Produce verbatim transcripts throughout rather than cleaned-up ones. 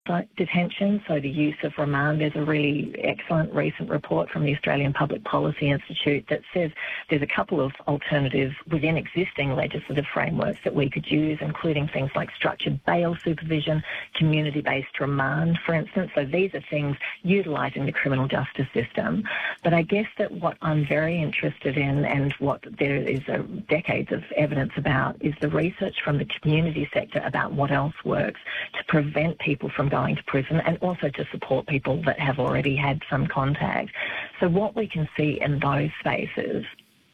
detention, so the use of remand. There's a really excellent recent report from the Australian Public Policy Institute that says there's a couple of alternatives within existing legislative frameworks that we could use, including things like structured bail supervision, community-based remand, for instance. So these are things utilising the criminal justice system. But I guess that what I'm very interested in, and what there is a decades of evidence about, is the research from the community sector about what else works to prevent people from going to prison, and also to support people that have already had some contact. So what we can see in those spaces,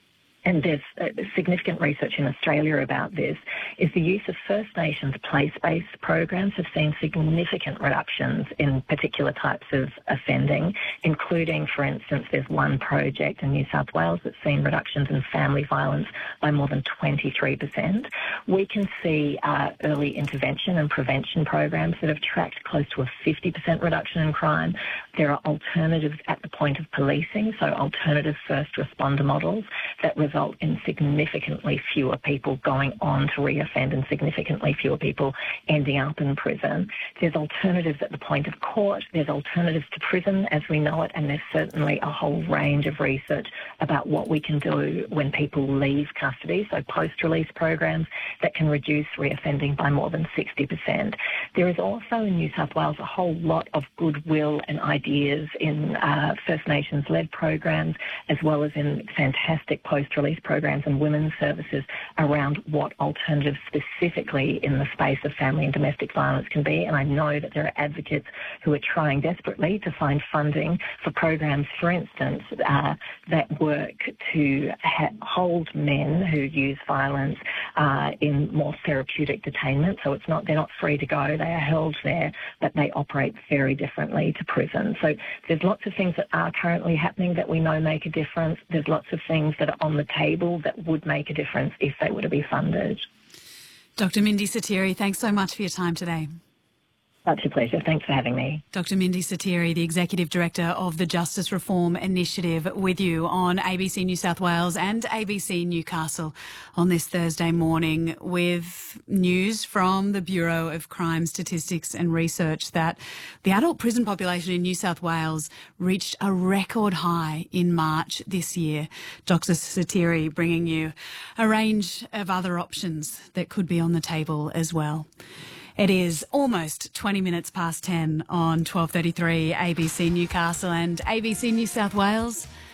and there's significant research in Australia about this, is the use of First Nations place-based programs have seen significant reductions in particular types of offending, including, for instance, there's one project in New South Wales that's seen reductions in family violence by more than twenty-three percent. We can see uh, early intervention and prevention programs that have tracked close to a fifty percent reduction in crime. There are alternatives at the point of policing, so alternative first responder models that result in significantly fewer people going on to reoffend and significantly fewer people ending up in prison. There's alternatives at the point of court. There's alternatives to prison as we know it, and there's certainly a whole range of research about what we can do when people leave custody, so post-release programs that can reduce reoffending by more than sixty percent. There is also in New South Wales a whole lot of goodwill and ideas in uh, First Nations-led programs, as well as in fantastic post-release programs and women's services around what alternatives specifically in the space of family and domestic violence can be. And I know that there are advocates who are trying desperately to find funding for programs, for instance, uh, that work to ha- hold men who use violence uh, in more therapeutic detainment. So it's not, they're not free to go, they are held there, but they operate very differently to prison. So there's lots of things that are currently happening that we know make a difference. There's lots of things that are on the table that would make a difference if they were to be funded. Doctor Mindy Satieri, thanks so much for your time today. Such a pleasure. Thanks for having me. Doctor Mindy Satieri, the Executive Director of the Justice Reform Initiative, with you on A B C New South Wales and A B C Newcastle on this Thursday morning, with news from the Bureau of Crime Statistics and Research that the adult prison population in New South Wales reached a record high in March this year. Doctor Satieri bringing you a range of other options that could be on the table as well. It is almost twenty minutes past ten on twelve thirty-three A B C Newcastle and A B C New South Wales.